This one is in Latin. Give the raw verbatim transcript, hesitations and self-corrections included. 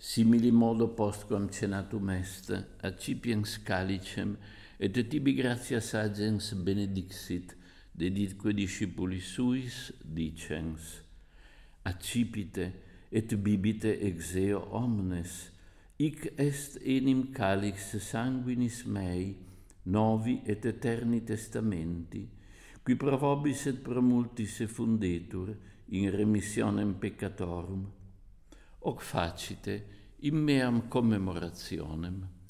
Simili modo postquam cenatum est, accipiens calicem, et tibi gratias agens benedixit, deditque discipulis suis, dicens, accipite et bibite ex eo omnes, hic est enim calix sanguinis mei, novi et eterni testamenti, qui pro vobis et pro multis effundetur in remissionem peccatorum. Hoc facite in meam commemorationem.